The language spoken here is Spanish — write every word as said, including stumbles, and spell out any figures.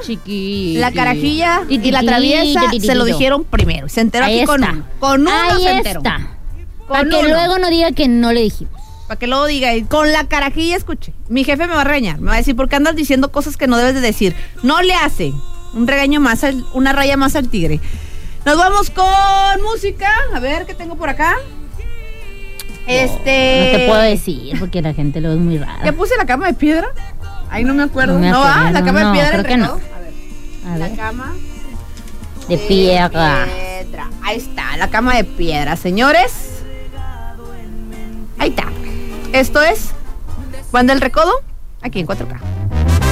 chiquito. La carajilla y la traviesa se lo dijeron primero. Se enteró Ahí aquí con está. uno. Con uno Ahí se enteró. está. Con Para que uno. luego no diga que no le dijimos. Para que luego diga, y con la carajilla escuché. Mi jefe me va a regañar. Me va a decir, ¿por qué andas diciendo cosas que no debes de decir? No le hace un regaño más, al, una raya más al tigre. Nos vamos con música. A ver, ¿qué tengo por acá? Este... No te puedo decir porque la gente lo es muy rara. ¿Ya puse la cama de piedra? Ahí no me acuerdo. No me ¿No acuerdo, va? ¿La no, cama no, de piedra? creo el que no. recado? A ver. A La ver. cama De piedra. piedra. Ahí está, la cama de piedra, señores. Ahí está. Esto es Banda El Recodo, aquí en cuatro K.